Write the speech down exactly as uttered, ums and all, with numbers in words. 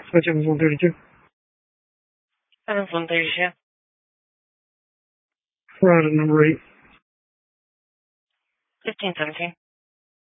Switching one thirty-two. Seven's one thirty-two. We're on at number eight. Fifteen seventeen.